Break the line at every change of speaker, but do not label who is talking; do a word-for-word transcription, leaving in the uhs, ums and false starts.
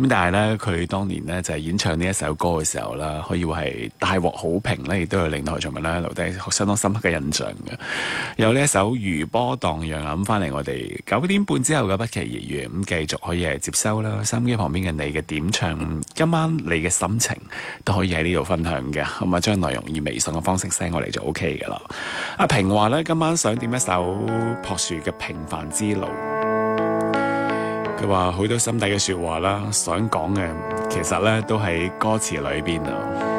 咁但係咧，佢當年咧就係、是、演唱呢一首歌嘅時候啦，可以話係大獲好評咧，亦都係令台上面咧留低相當深刻嘅印象嘅。有呢一首餘波蕩漾啊，咁翻嚟我哋九點半之後嘅不期而遇，咁繼續可以係接收啦。收音機旁邊嘅你嘅點唱，今晚你嘅心情都可以喺呢度分享嘅。咁啊，將內容以微信嘅方式 send 我嚟就 O K 嘅啦。阿平話咧，今晚想點一首朴樹嘅《平凡之路》。佢話好多心底嘅說話啦，想講嘅其實咧都喺歌詞裏邊啊。